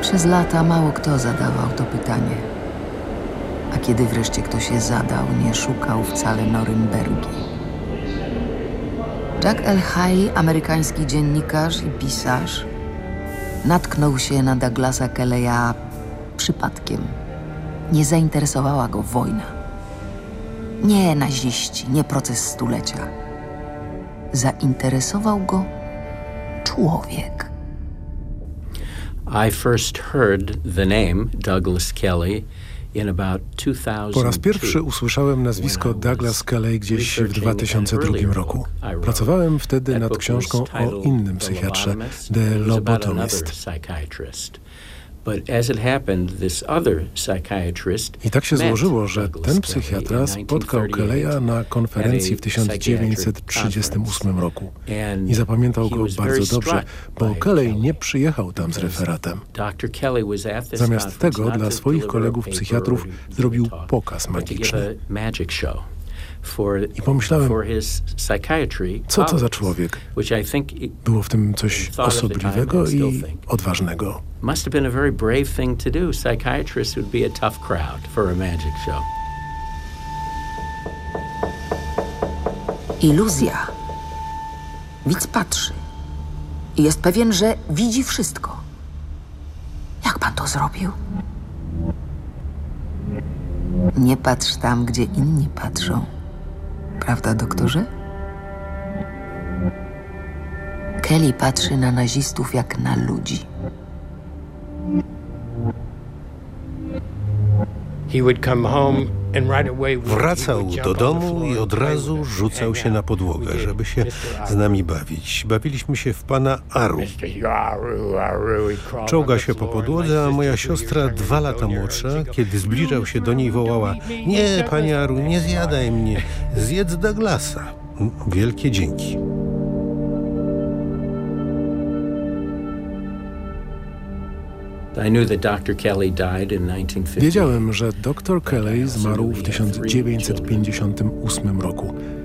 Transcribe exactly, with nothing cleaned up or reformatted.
Przez lata mało kto zadawał to pytanie. A kiedy wreszcie ktoś je zadał, nie szukał wcale Norymbergi. Jack L. Hay, amerykański dziennikarz i pisarz, natknął się na Douglasa Kelleya przypadkiem. Nie zainteresowała go wojna. Nie naziści, nie proces stulecia. Zainteresował go człowiek. I first heard the name Douglas Kelly in about two thousand two. Po raz pierwszy usłyszałem nazwisko Douglas Kelley gdzieś w dwa tysiące drugim roku. Pracowałem wtedy nad książką o innym psychiatrze, The Lobotomist. I tak się złożyło, że ten psychiatra spotkał Kelleya na konferencji w tysiąc dziewięćset trzydziestym ósmym roku. I zapamiętał go bardzo dobrze, bo Kelley nie przyjechał tam z referatem. Zamiast tego dla swoich kolegów psychiatrów zrobił pokaz magiczny. I pomyślałem, co to za człowiek? Było w tym coś osobliwego i odważnego. Must have been a very brave thing to do. Psychiatrists would be a tough crowd for a magic show. Iluzja. Widz patrzy i jest pewien, że widzi wszystko. Jak pan to zrobił? Nie patrz tam, gdzie inni patrzą. Prawda, doktorze? Kelly patrzy na nazistów jak na ludzi. Wracał do domu i od razu rzucał się na podłogę, żeby się z nami bawić. Bawiliśmy się w pana Aru. Czołga się po podłodze, a moja siostra, dwa lata młodsza, kiedy zbliżał się do niej, wołała: nie, panie Aru, nie zjadaj mnie, zjedz Douglasa. Wielkie dzięki. Wiedziałem, że doktor Kelley zmarł w tysiąc dziewięćset pięćdziesiątym ósmym roku.